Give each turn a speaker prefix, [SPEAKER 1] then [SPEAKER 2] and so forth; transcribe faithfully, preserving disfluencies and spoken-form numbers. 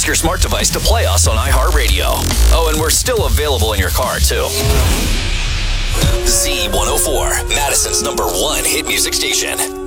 [SPEAKER 1] Ask your smart device to play us on iHeartRadio. Oh, and we're still available in your car, too. Z one oh four, Madison's number one hit music station.